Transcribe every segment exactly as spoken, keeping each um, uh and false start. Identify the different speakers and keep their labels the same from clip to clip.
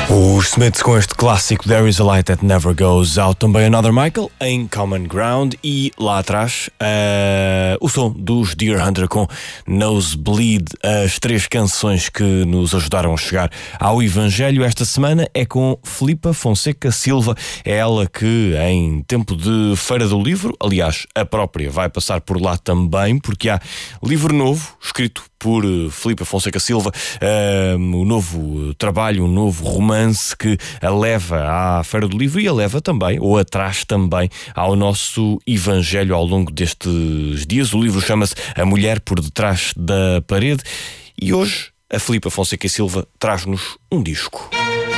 Speaker 1: Os Smiths com este clássico There Is a Light That Never Goes Out, também Another Michael em Common Ground, e lá atrás uh, o som dos Deer Hunter com Nosebleed, as três canções que nos ajudaram a chegar ao Evangelho esta semana é com Filipa Fonseca Silva. É ela que em tempo de Feira do Livro, aliás a própria vai passar por lá também, porque há livro novo escrito por Filipa Fonseca Silva, uh, um novo trabalho, um novo romance que a leva à Feira do Livro e a leva também, ou atrás também, ao nosso Evangelho ao longo destes dias. O livro chama-se A Mulher por Detrás da Parede e hoje a Filipa Fonseca Silva traz-nos um disco.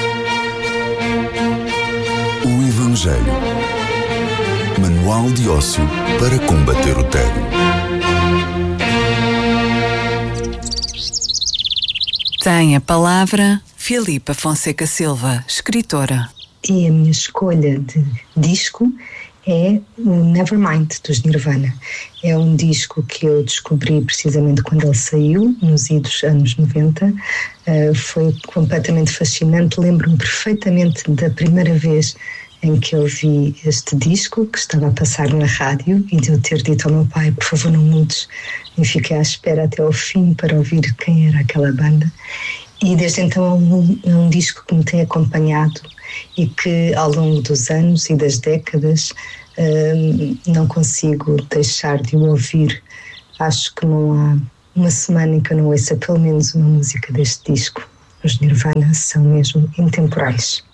Speaker 2: O Evangelho. Manual de ócio para combater o tédio.
Speaker 3: Tem a palavra Filipa Fonseca Silva, escritora.
Speaker 4: E a minha escolha de disco é o Nevermind, dos Nirvana. É um disco que eu descobri precisamente quando ele saiu, nos idos anos noventa. Uh, foi completamente fascinante. Lembro-me perfeitamente da primeira vez em que eu vi este disco, que estava a passar na rádio, e de eu ter dito ao meu pai, por favor não mudes, e fiquei à espera até ao fim para ouvir quem era aquela banda. E desde então é um, é um disco que me tem acompanhado e que ao longo dos anos e das décadas hum, não consigo deixar de o ouvir. Acho que não há uma semana em que eu não ouça pelo menos uma música deste disco. Os Nirvana são mesmo intemporais.